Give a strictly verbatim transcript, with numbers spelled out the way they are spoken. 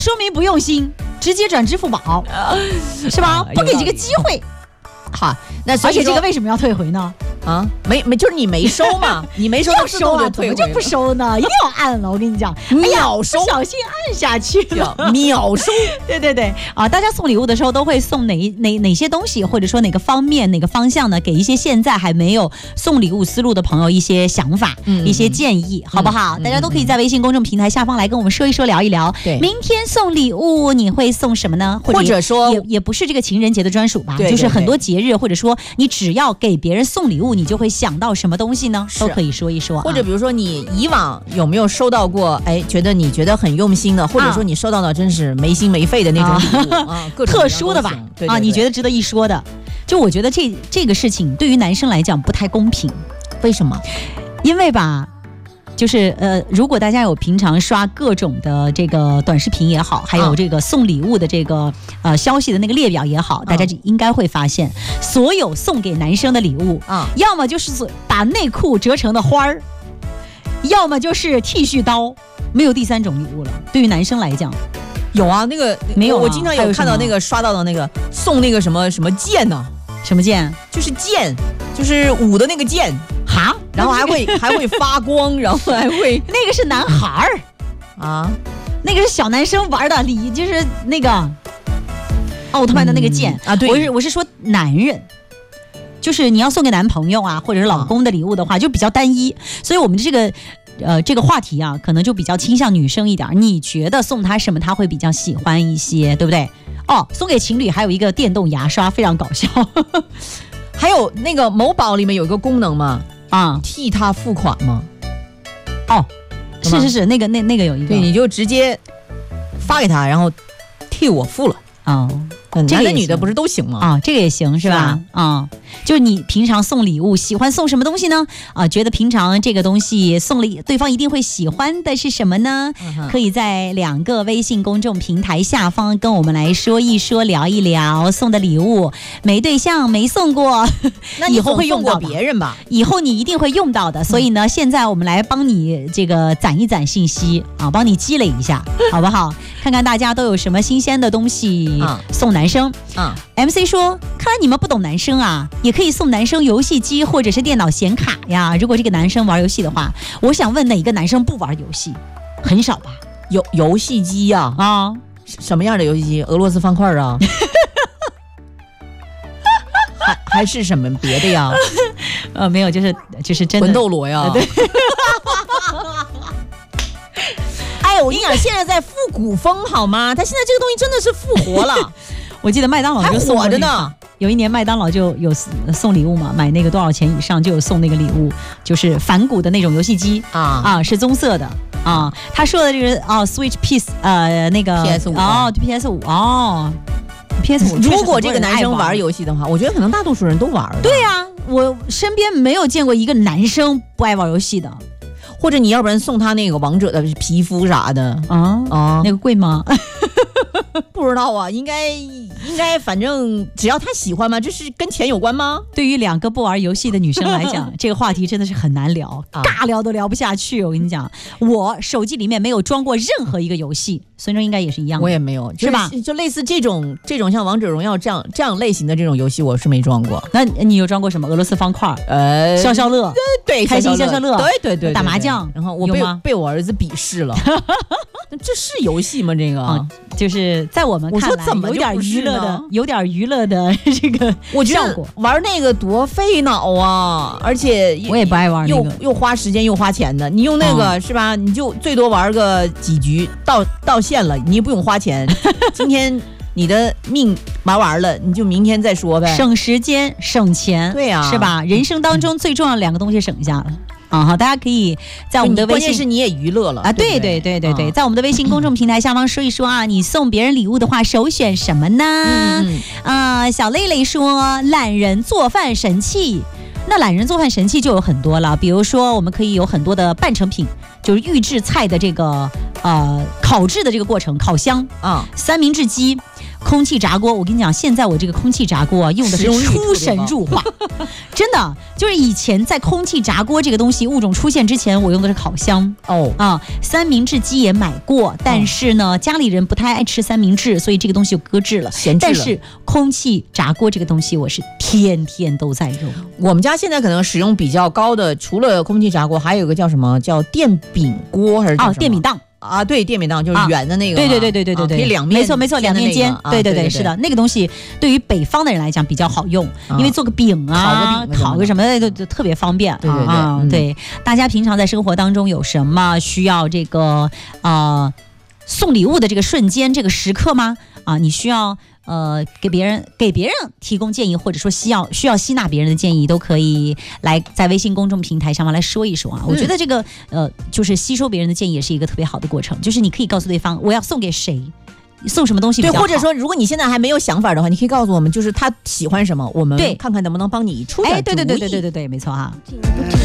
说明不用心，直接转支付宝，是吧？不给这个机会。 好，那而且这个为什么要退回呢？ 啊，没没，就是你没收嘛，你没收， 要收啊，怎么就不收呢？一定要按了，我跟你讲， 秒收， 不小心按下去了， 秒收。 对对对，啊，大家送礼物的时候都会送哪哪哪些东西，或者说哪个方面、哪个方向呢？给一些现在还没有送礼物思路的朋友一些想法、嗯、一些建议，好不好？嗯、大家都可以在微信公众平台下方来跟我们说一说、聊一聊。对，明天送礼物你会送什么呢？或者, 或者说也也不是这个情人节的专属吧， 对对对， 就是很多节日，或者说你只要给别人送礼物，你就会想到什么东西呢？都可以说一说、啊。 或者比如说你以往有没有收到过，哎，觉得你觉得很用心的，或者说你收到的真是没心没肺的那种礼物 啊, 啊，各种特殊的吧？ 对对对啊，你觉得值得一说的？就我觉得这这个事情对于男生来讲不太公平， 为什么？ 因为吧。就是呃，如果大家有平常刷各种的这个短视频也好，还有这个送礼物的这个呃消息的那个列表也好，大家应该会发现，所有送给男生的礼物啊，要么就是把内裤折成的花儿，要么就是剃须刀，没有第三种礼物了。对于男生来讲， 有啊，那个没有、啊， 我经常有看到那个刷到的那个送那个什么什么剑呢、啊？ 什么剑？ 就是剑，就是舞的那个剑。 哈， 然后还会还会发光，然后还会那个是男孩儿啊，那个是小男生玩的礼，就是那个奥特曼的那个剑、嗯、啊。对，我是我是说男人，就是你要送给男朋友啊，或者是老公的礼物的话，就比较单一。所以我们这个呃这个话题啊，可能就比较倾向女生一点。你觉得送他什么他会比较喜欢一些，对不对？哦，送给情侣还有一个电动牙刷，非常搞笑。 还有那个某宝里面有一个功能嘛。啊，替他付款吗？ 哦，是是是，那个那那个有一个， 对，你就直接发给他，然后替我付了。 哦， 男的女的不是都行吗？ 啊，这个也行是吧？啊，就是你平常送礼物喜欢送什么东西呢？啊，觉得平常这个东西送了对方一定会喜欢的是什么呢？嗯、可以在两个微信公众平台下方跟我们来说一说、聊一聊送的礼物。没对象没送过， 那以后会用到别人吧？ 以后你一定会用到的。所以呢，嗯、现在我们来帮你这个攒一攒信息啊，帮你积累一下，好不好？看看大家都有什么新鲜的东西。嗯、送男生啊、嗯、，M C 说，看来你们不懂男生啊，也可以送男生游戏机或者是电脑显卡呀。如果这个男生玩游戏的话，我想问哪个男生不玩游戏？很少吧？ 游游戏机呀 啊, 啊，什么样的游戏机？俄罗斯方块啊？还还是什么别的呀？ 呃，没有，就是就是真的魂斗罗呀。对。哎，我跟你讲，现在在复古风好吗？他现在这个东西真的是复活了。 我记得麦当劳就还活着呢。 有一年麦当劳就有送礼物嘛，买那个多少钱以上就有送那个礼物，就是反骨的那种游戏机啊啊，是棕色的啊。他说的这个哦 ，Switch Piece 呃那个 P S 五哦 P S 五哦 P S 五。 如果这个男生玩游戏的话，我觉得可能大多数人都玩了。 对呀、啊，我身边没有见过一个男生不爱玩游戏的。 或者你要不然送他那个王者的皮肤啥的啊啊，那个贵吗？ 不知道啊，应该应该，反正只要他喜欢嘛，这是跟钱有关吗？ 对于两个不玩游戏的女生来讲，这个话题真的是很难聊，尬聊都聊不下去。我跟你讲，我手机里面没有装过任何一个游戏，孙中应该也是一样的。 我也没有， 是吧？ 就类似这种这种像王者荣耀这样这样类型的这种游戏，我是没装过。 那你有装过什么？俄罗斯方块， 呃， 消消乐， 对， 开心消消乐， 对对 对, 对， 打麻将， 然后我被被我儿子鄙视了。这是游戏吗？这个、 啊、就是在我们看来有点娱乐的，有点娱乐的这个我觉得玩那个多费脑啊，而且我也不爱玩、那个、 又又花时间又花钱的。你用那个、嗯、是吧？你就最多玩个几局到到线了，你也不用花钱。今天你的命玩完了，你就明天再说呗， 省时间省钱， 对啊， 是吧？人生当中最重要的两个东西省下了。啊，好，大家可以在我们的微信， 关键是你也娱乐了啊，对对对对对，在我们的微信公众平台下方说一说啊，你送别人礼物的话，首选什么呢？嗯啊，小蕾蕾说懒人做饭神器，那懒人做饭神器就有很多了，比如说我们可以有很多的半成品，就是预制菜的这个呃烤制的这个过程，烤箱啊，三明治机。 空气炸锅，我跟你讲，现在我这个空气炸锅啊，用的是出神入化，真的，就是以前在空气炸锅这个东西物种出现之前，我用的是烤箱哦啊，三明治机也买过，但是呢，家里人不太爱吃三明治，所以这个东西就搁置了， 闲置了。 但是空气炸锅这个东西，我是天天都在用。 我们家现在可能使用比较高的，除了空气炸锅，还有一个叫什么叫电饼锅，还是叫什么？ 哦，电饼档。 啊，对，电饼档就是圆的那个、啊， 对对对对对对对， 可以两面， 没错没错，两面煎， 啊、 对对对， 对对对是的，那个东西对于北方的人来讲比较好用， 啊、 因为做个饼啊， 烤个饼， 烤个什么的就特别方便。 对对对， 啊、 嗯、 对，大家平常在生活当中有什么需要这个呃送礼物的这个瞬间这个时刻吗？啊，你需要。呃，给别人给别人提供建议，或者说需要需要吸纳别人的建议，都可以来在微信公众平台上面来说一说啊。嗯、我觉得这个呃，就是吸收别人的建议也是一个特别好的过程，就是你可以告诉对方我要送给谁，送什么东西比较好。 对，或者说如果你现在还没有想法的话，你可以告诉我们，就是他喜欢什么，我们看看能不能帮你出点主意。 哎，对对对对对对对，没错哈。